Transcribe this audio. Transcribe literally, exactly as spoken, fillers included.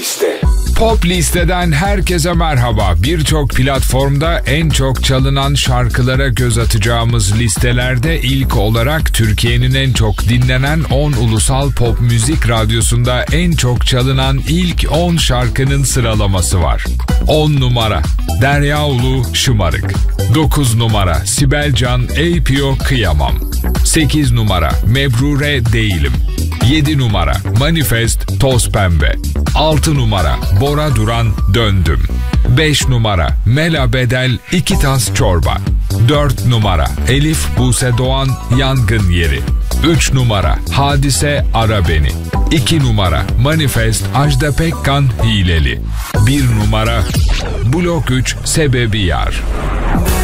Liste. Pop listeden herkese merhaba. Birçok platformda en çok çalınan şarkılara göz atacağımız listelerde ilk olarak Türkiye'nin en çok dinlenen on ulusal pop müzik radyosunda en çok çalınan ilk on şarkının sıralaması var. on numara Derya Ulu Şımarık. dokuz numara Sibel Can Eypio Kıyamam. sekiz numara Mebrure Değilim. yedi numara Manifest Toz Pembe. altı numara Bora Duran Döndüm. beş numara Mela Bedel İki Tas Çorba. dört numara Elif Buse Doğan Yangın Yeri. üç numara Hadise Ara Beni. iki numara Manifest Ajda Pekkan Hileli. bir numara Blok üç Sebebi Yar.